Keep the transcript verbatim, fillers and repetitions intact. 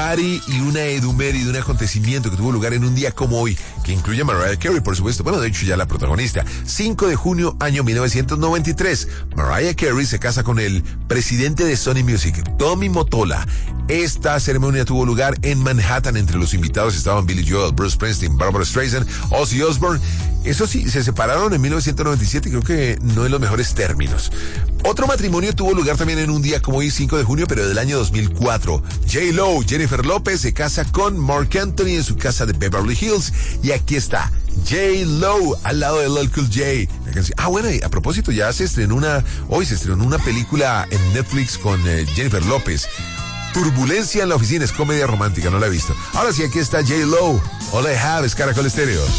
party y una edumere de un acontecimiento que tuvo lugar en un día como hoy, que incluye a Mariah Carey, por supuesto. Bueno, de hecho ya la protagonista. cinco de junio, año mil novecientos noventa y tres. Mariah Carey se casa con el presidente de Sony Music, Tommy Mottola. Esta ceremonia tuvo lugar en Manhattan. Entre los invitados estaban Billy Joel, Bruce Springsteen, Barbara Streisand, Ozzy Osbourne. Eso sí, se separaron en mil novecientos noventa y siete, creo que no en los mejores términos. Otro matrimonio tuvo lugar también en un día como hoy, cinco de junio, pero del año dos mil cuatro. J-Lo, Jennifer López, se casa con Marc Anthony en su casa de Beverly Hills. Y aquí está J-Lo al lado de L L Cool J. Ah, bueno, y a propósito, ya se estrenó una, hoy se estrenó una película en Netflix con eh, Jennifer López. Turbulencia en la oficina, es comedia romántica, no la he visto. Ahora sí, aquí está J-Lo. All I Have es Caracol Estéreo.